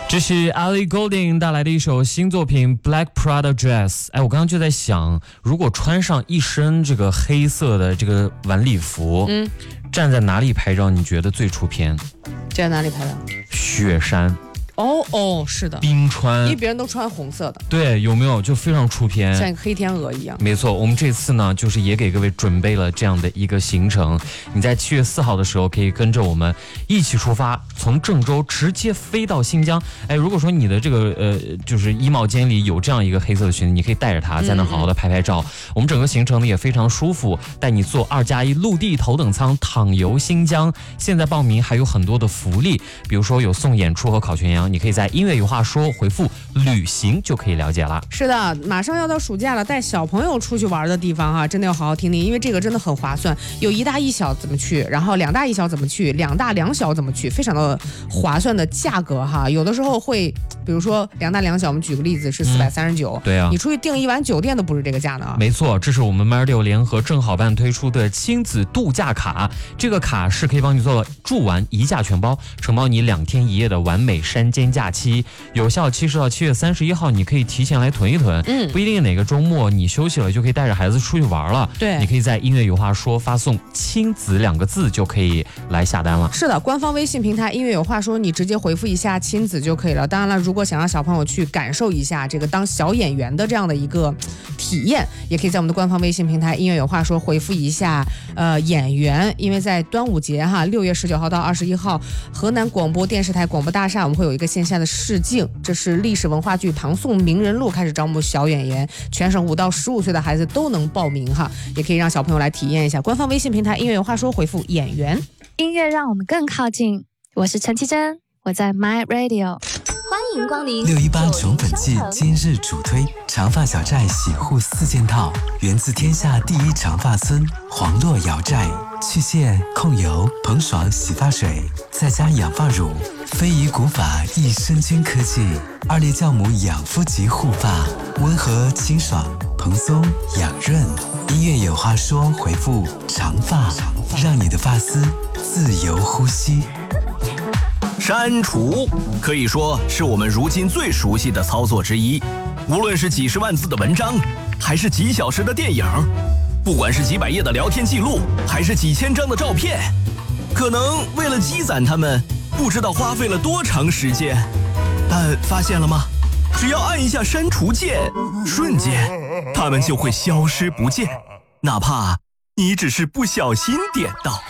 这是 Ellie Goulding 带来的一首新作品 Black Prada Dress。我刚刚就在想，如果穿上一身这个黑色的这个晚礼服，站在哪里拍照你觉得最出片？ 站在哪里拍照？ 雪山。 是的， 冰川， 因为别人都穿红色的， 对，有没有就非常出片， 像一个黑天鹅一样。 没错，我们这次呢，就是也给各位准备了这样的一个行程。你在7月4号的时候，可以跟着我们一起出发，从郑州直接飞到新疆。如果说你的这个就是衣帽间里有这样一个黑色的裙子，你可以带着它，在那好好的拍拍照。我们整个行程呢也非常舒服，带你坐2+1陆地头等舱淌游新疆。现在报名还有很多的福利，比如说有送演出和烤全羊。你可以在音乐有话说回复旅行就可以了解了。 是的，马上要到暑假了，带小朋友出去玩的地方真的要好好听听，因为这个真的很划算。有1大1小怎么去，然后2大1小怎么去，2大2小怎么去，非常的划算的价格有的时候会，比如说2大2小，我们举个例子是439， 对啊， 你出去订一晚酒店都不是这个价呢。 没错，这是我们 MyRadio 联合正好办推出的亲子度假卡，这个卡是可以帮你做住玩1价全包，承包你2天1夜的完美山间假期，有效期是到7月31号，你可以提前来囤一囤。不一定哪个周末你休息了就可以带着孩子出去玩了。 对， 你可以在音乐有话说发送亲子2个字就可以来下单了。 是的，官方微信平台音乐有话说，你直接回复一下亲子就可以了。当然了，如果想让小朋友去感受一下这个当小演员的这样的一个体验，也可以在我们的官方微信平台音乐有话说回复一下演员。因为在端午节6月19号到21号，河南广播电视台广播大厦我们会有一个线下的试镜，这是历史文化剧《唐宋名人录》开始招募小演员，全省5到15岁的孩子都能报名也可以让小朋友来体验一下。官方微信平台音乐有话说回复演员。 音乐让我们更靠近，我是陈绮贞，我在 My Radio。 欢迎光临 618宠粉季今日主推长发小寨洗护4件套，源自天下第一长发村黄洛瑶寨，去屑、控油、蓬爽洗发水，再加养发乳，非遗古法益生菌科技，2列酵母养肤级护发，温和清爽蓬松养润。音乐有话说回复长发，让你的发丝自由呼吸。 删除可以说是我们如今最熟悉的操作之一，无论是几十万字的文章，还是几小时的电影，不管是几百页的聊天记录，还是几千张的照片，可能为了积攒它们，不知道花费了多长时间。但发现了吗？只要按一下删除键，瞬间它们就会消失不见，哪怕你只是不小心点到。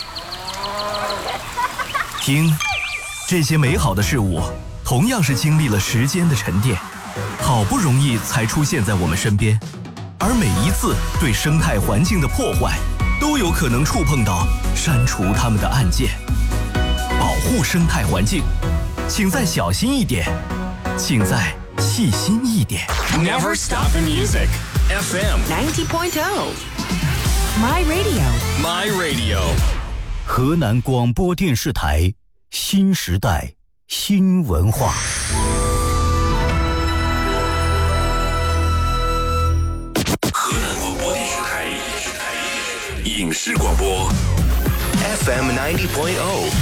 听，这些美好的事物同样是经历了时间的沉淀，好不容易才出现在我们身边，而每一次对生态环境的破坏都有可能触碰到删除它们的按键。保护生态环境，请再小心一点，请再细心一点。 Never stop the music. FM 90.0 My Radio My Radio 河南广播电视台新时代新文化。 河南广播电视台影视广播 FM 90.0